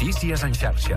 Notícies en xarxa.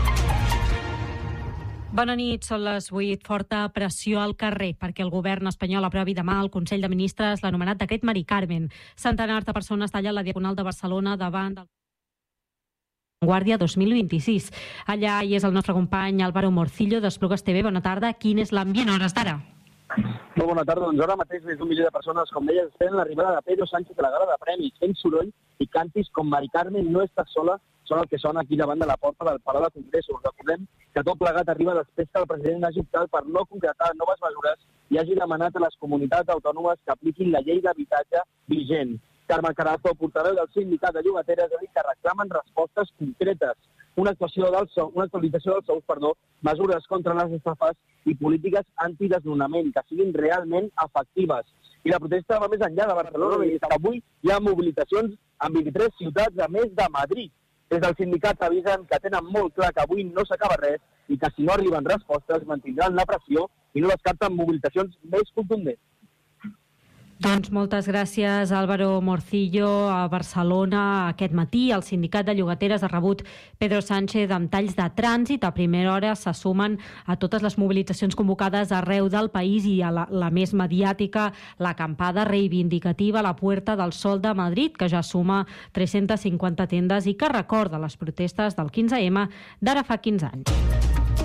Bona nit, són les 8. Forta pressió al carrer perquè el govern espanyol aprovi demà al Consell de Ministres l'anomenat decret Mari Carmen. Centenars de persones tallen la Diagonal de Barcelona davant del Guàrdia 2026. Allà hi és el nostre company Álvaro Morcillo d'Esplugues TV. Bona tarda. Quin és l'ambient a hores d'ara? Molt bona tarda. Doncs ara mateix més d'un milió de persones, com deies, esperen l'arribada de Pedro Sánchez a la gala de premis, fent soroll i cantis com Mari Carmen no està sola, són el que sona aquí davant de la porta del Palau de Congressos. Recordem que tot plegat arriba després que el president hagi optat per no concretar noves mesures i hagi demanat a les comunitats autònomes que apliquin la llei d'habitatge vigent. Carme Carazo, portaveu del sindicat de llogateres, ha dit que reclamen respostes concretes, una actualització dels sous, mesures contra les estafes i polítiques antidesnonament que siguin realment efectives. I la protesta va més enllà de Barcelona, i avui hi ha mobilitzacions en 23 ciutats, a més de Madrid. Des del sindicat avisen que tenen molt clar que avui no s'acaba res i que si no arriben respostes mantindran la pressió i no descarten mobilitzacions més contundents. Doncs moltes gràcies, Álvaro Morcillo. A Barcelona aquest matí el sindicat de llogateres ha rebut Pedro Sánchez amb talls de trànsit. A primera hora se sumen a totes les mobilitzacions convocades arreu del país i a la més mediàtica, l'acampada reivindicativa a la Puerta del Sol de Madrid, que ja suma 350 tendes i que recorda les protestes del 15M d'ara fa 15 anys.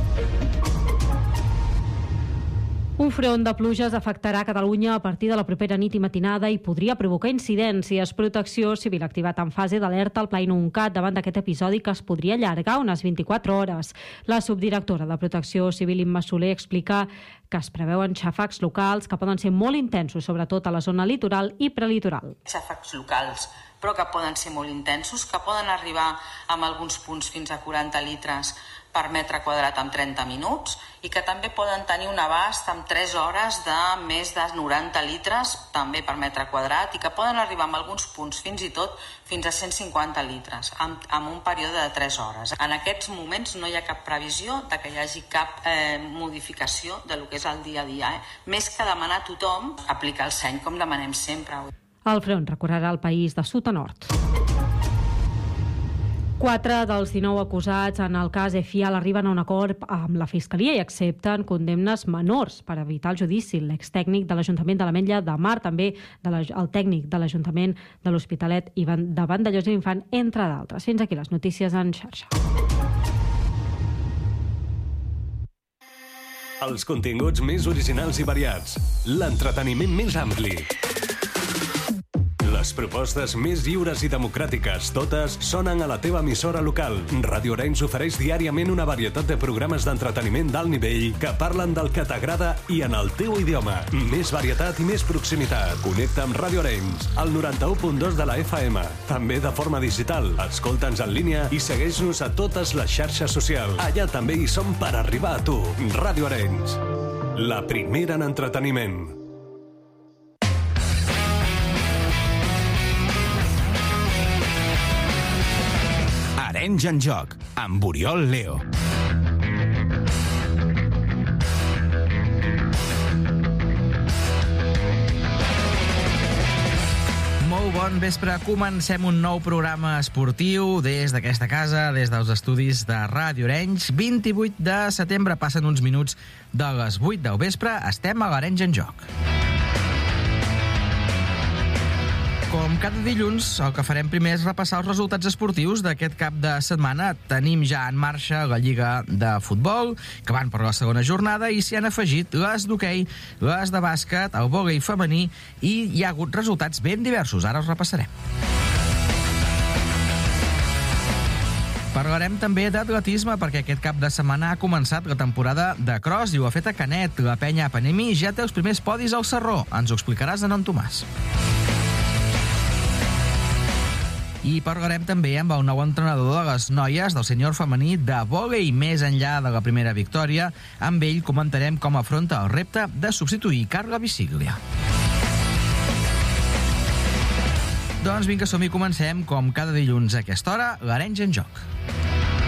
Un front de pluges afectarà Catalunya a partir de la propera nit i matinada i podria provocar incidències. Protecció Civil ha activat en fase d'alerta el Pla Inuncat davant d'aquest episodi que es podria allargar unes 24 hores. La subdirectora de Protecció Civil, Imma Soler, explica que es preveuen xàfecs locals que poden ser molt intensos, sobretot a la zona litoral i prelitoral. Xàfecs locals, però que poden ser molt intensos, que poden arribar en alguns punts fins a 40 litres per metre quadrat en 30 minuts i que també poden tenir un abast en 3 hores de més de 90 litres també per metre quadrat i que poden arribar en alguns punts fins i tot fins a 150 litres en un període de 3 hores. En aquests moments no hi ha cap previsió de que hi hagi cap modificació de lo que és el dia a dia. Més que demanar a tothom aplicar el seny com demanem sempre. El front recorrerà el país de sud a nord. 4 dels 19 acusats en el cas EFIAL arriben a un acord amb la Fiscalia i accepten condemnes menors per evitar el judici. L'extècnic de l'Ajuntament de l'Ametlla de Mar, també el tècnic de l'Ajuntament de l'Hospitalet i de Vandellòs i l'Infant, entre d'altres. Fins aquí les notícies en xarxa. Els continguts més originals i variats. L'entreteniment més ampli. Les propostes més lliures i democràtiques, totes sonen a la teva emissora local. Ràdio Arenys ofereix diàriament una varietat de programes d'entreteniment d'alt nivell que parlen del que t'agrada i en el teu idioma. Més varietat i més proximitat. Connecta amb Ràdio Arenys, al 91.2 de la FM. També de forma digital. Escolta'ns en línia i segueix-nos a totes les xarxes socials. Allà també hi som per arribar a tu. Ràdio Arenys, la primera en entreteniment. Arenys en joc, amb Oriol Leo. Molt bon vespre. Comencem un nou programa esportiu des d'aquesta casa, des dels estudis de Ràdio Arenys. 28 de setembre, passen uns minuts de les 8 del vespre. Estem a l'Arenys en joc. Com cada dilluns, el que farem primer és repassar els resultats esportius d'aquest cap de setmana. Tenim ja en marxa la Lliga de Futbol, que van per la segona jornada, i s'hi han afegit les d'hoquei, les de bàsquet, el vòlei femení, i hi ha hagut resultats ben diversos. Ara els repassarem. Parlarem també d'atletisme, perquè aquest cap de setmana ha començat la temporada de cross i ho ha fet a Canet. La penya Panemi ja té els primers podis al Sarró. Ens ho explicaràs, en Tomàs. I parlarem també amb el nou entrenador de les noies del sènior femení de vòlei, més enllà de la primera victòria. Amb ell comentarem com afronta el repte de substituir Carla Bisiglia. Doncs vinga, som-hi, comencem, com cada dilluns a aquesta hora, l'Arenys en joc.